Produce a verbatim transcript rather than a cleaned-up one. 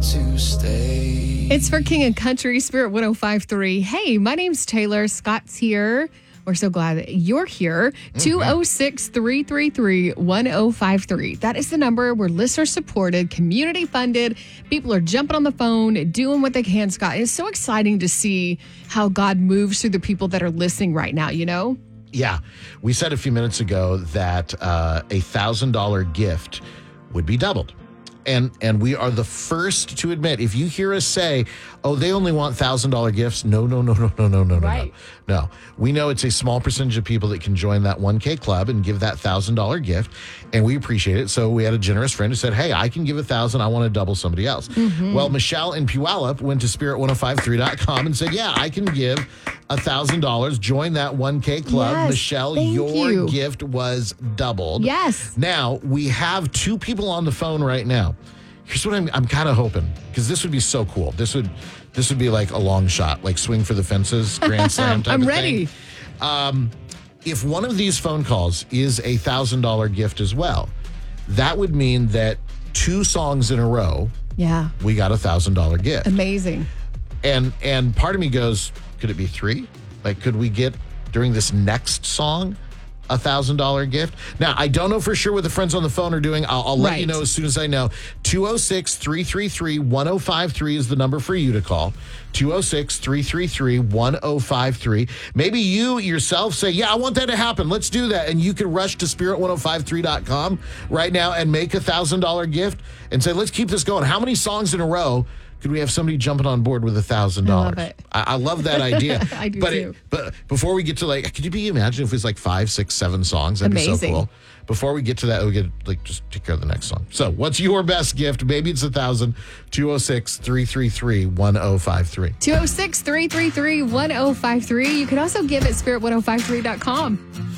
to stay. It's for King and Country, Spirit one oh five point three. Hey, my name's Taylor. Scott's here. We're so glad that you're here. two oh six, three three three, one oh five three. That is the number. We're listener supported, community funded. People are jumping on the phone, doing what they can, Scott. It's so exciting to see how God moves through the people that are listening right now, you know? Yeah. We said a few minutes ago that uh, a one thousand dollars gift would be doubled. And and we are the first to admit, if you hear us say, oh, they only want one thousand dollars gifts, no, no, no, no, no, no, no, Right. no. No. We know it's a small percentage of people that can join that one K club and give that one thousand dollars gift, and we appreciate it. So we had a generous friend who said, hey, I can give one thousand dollars. I want to double somebody else. Mm-hmm. Well, Michelle in Puyallup went to spirit ten fifty-three dot com and said, yeah, I can give one thousand dollars. Join that one K club. Yes, Michelle, thank your you. gift was doubled. Yes. Now, we have two people on the phone right now. Here's what I'm I'm kind of hoping, because this would be so cool. This would this would be like a long shot, like swing for the fences, grand slam type I'm of ready. thing. Um, if one of these phone calls is a one thousand dollars gift as well, that would mean that two songs in a row, Yeah. we got a one thousand dollars gift. Amazing. And and part of me goes, could it be three? Like, could we get, during this next song, a one thousand dollars gift? Now, I don't know for sure what the friends on the phone are doing. I'll, I'll let Right. you know as soon as I know. two oh six, three three three, one oh five three is the number for you to call. two oh six, three three three, one oh five three. Maybe you yourself say, yeah, I want that to happen. Let's do that. And you can rush to spirit ten fifty-three dot com right now and make a one thousand dollars gift and say, let's keep this going. How many songs in a row could we have somebody jumping on board with a thousand dollars? I love it. I, I love that idea. I do but too. It, but before we get to, like, could you be imagine if it was like five, six, seven songs? That'd Amazing. be so cool. Before we get to that, we get like just take care of the next song. So, what's your best gift? Maybe it's a thousand. two oh six, three three three, one oh five three. two oh six, three three three, one oh five three. You can also give at spirit ten fifty-three dot com.